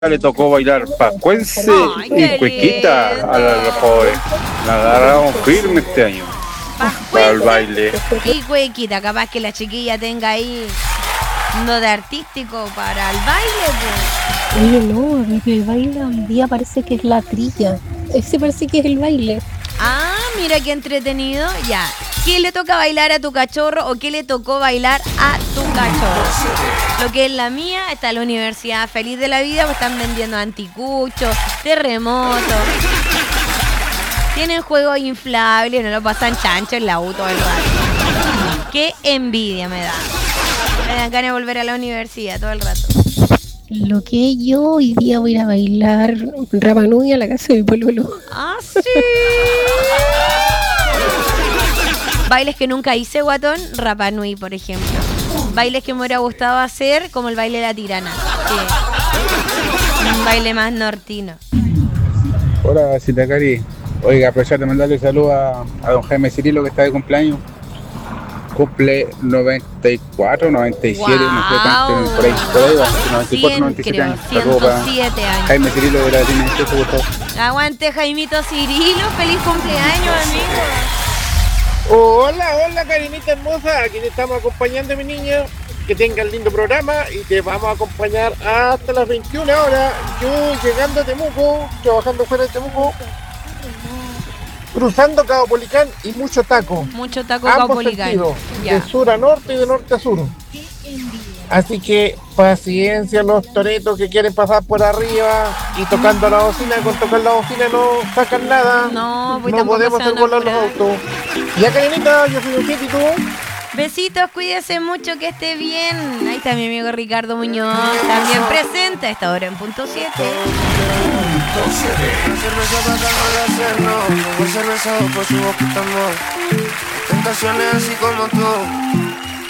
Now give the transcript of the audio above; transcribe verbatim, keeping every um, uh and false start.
le tocó bailar pascuense Ay, qué y cuequita lindo. a la, la pobre. La agarramos firme este año para el baile. Y cuequita, capaz que la chiquilla tenga ahí no de artístico para el baile, pues. Oye, no, el que baila hoy día parece que es la trilla. Ese parece que es el baile. Ah, mira qué entretenido. Ya. ¿Qué le toca bailar a tu cachorro o qué le tocó bailar a tu cachorro? Lo que es la mía, está la universidad feliz de la vida, pues están vendiendo anticuchos, terremotos. Tienen juegos inflables, no lo pasan chancho en la U todo el rato. Qué envidia me da. Me dan ganas de volver a la universidad todo el rato. Lo que yo hoy día voy a ir a bailar Rapa Nui a la casa de mi pololo. ¡Ah, sí! Bailes que nunca hice, guatón, Rapa Nui, por ejemplo. Bailes que me hubiera gustado hacer, como el baile de la tirana. Sí. Un baile más nortino. Hola, Cita Cari. Oiga, aprovechar de mandarle saludos a, a don Jaime Cirilo que está de cumpleaños. Cumple noventa y cuatro, noventa y siete, Wow. no sé cuánto, por ahí, por ahí va, noventa y cuatro, noventa y siete creo, años. Saludos para ciento siete años. Jaime Cirilo de la tiene dieciocho, por favor. Aguante, Jaimito Cirilo, feliz cumpleaños, amigo. Hola, hola, Karinita hermosa. Aquí te estamos acompañando, mi niño. Que tenga el lindo programa y te vamos a acompañar hasta las veintiuna horas. Yo llegando a Temuco, trabajando fuera de Temuco, cruzando Cabo Policán y mucho taco. Mucho taco Ambos caupolicán. sentidos, Ya. de sur a norte y de norte a sur. Así que paciencia los toretos que quieren pasar por arriba y tocando la bocina. Con tocar la bocina no sacan nada. No, pues no tampoco podemos se hacer van a volar los apurar. autos. Ya, Karinita, yo soy un hit y tú. Besitos, cuídese mucho, que esté bien. Ahí está mi amigo Ricardo Muñoz, también presente a esta hora en punto siete. Cerveza para calmar la sed, no. Como cervezado por su boquita, amor. Tentaciones así como tú.